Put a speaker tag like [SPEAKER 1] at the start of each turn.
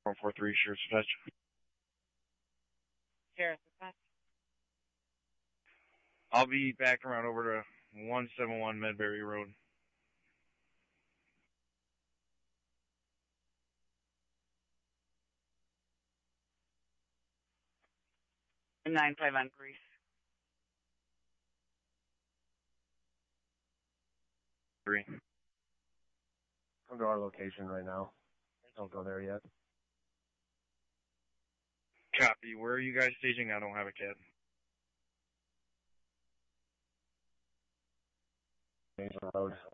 [SPEAKER 1] 143, Sheriff's Dispatch.
[SPEAKER 2] Sheriff's Dispatch.
[SPEAKER 1] I'll be back around over to 171 Medbury Road.
[SPEAKER 2] And 95 on Grease.
[SPEAKER 1] Three.
[SPEAKER 3] Come to our location right now. Don't go there yet.
[SPEAKER 1] Copy. Where are you guys staging? I don't have a CAD.
[SPEAKER 3] Mason Road.